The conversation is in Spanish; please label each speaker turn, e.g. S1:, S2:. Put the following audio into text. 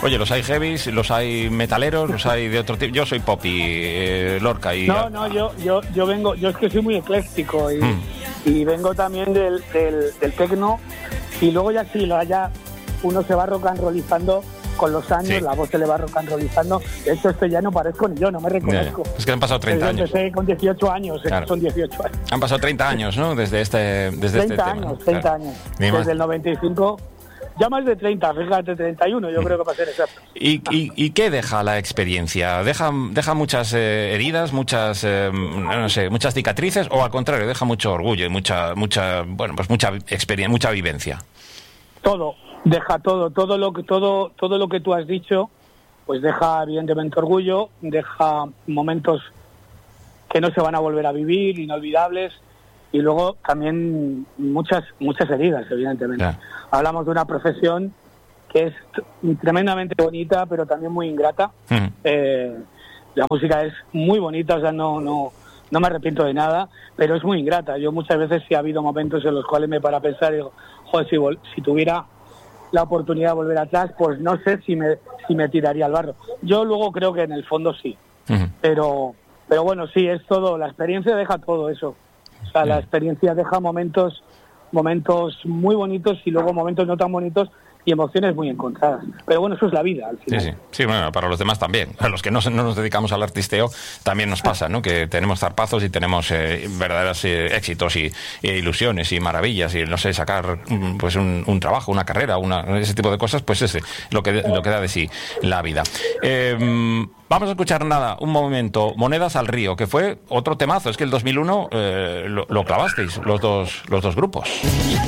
S1: Oye, los hay heavies, los hay metaleros, los hay de otro tipo. Yo soy poppy, Lorca y...
S2: No, yo vengo, yo es que soy muy ecléctico y vengo también del tecno, y luego ya sí, uno se va rock and rollizando con los años, la voz se le va rock and rollizando. De hecho, ya no parezco ni yo, no me reconozco.
S1: Es que han pasado 30 años.
S2: Empecé con 18 años, claro. Son 18 años.
S1: Han pasado 30 años, ¿no? Desde
S2: 30 años, 30 años. Desde el 95... Ya más de 30, fíjate, 31, yo creo que va a ser exacto.
S1: ¿Y qué deja la experiencia? ¿Deja muchas heridas, muchas cicatrices, o al contrario, deja mucho orgullo y mucha experiencia, mucha vivencia?
S2: Todo, deja todo lo que tú has dicho, pues deja evidentemente orgullo, deja momentos que no se van a volver a vivir, inolvidables, y luego también muchas heridas, evidentemente. Yeah. Hablamos de una profesión que es tremendamente bonita, pero también muy ingrata. La música es muy bonita, o sea, no me arrepiento de nada, pero es muy ingrata. Yo muchas veces sí ha habido momentos en los cuales me para pensar y digo, joder, si tuviera la oportunidad de volver atrás, pues no sé si me tiraría al barro. Yo luego creo que en el fondo sí. Pero bueno, sí, es todo, la experiencia deja todo eso. O sea, la experiencia deja momentos muy bonitos y luego momentos no tan bonitos y emociones muy encontradas. Pero bueno, eso es la vida, al final.
S1: Sí, bueno, para los demás también. A los que no nos dedicamos al artisteo también nos pasa, ¿no? Que tenemos zarpazos y tenemos verdaderos éxitos y ilusiones y maravillas y, no sé, sacar pues un trabajo, una carrera, ese tipo de cosas, pues lo que da de sí la vida. Vamos a escuchar un momento, Monedas al río, que fue otro temazo. Es que el 2001 lo clavasteis los dos grupos.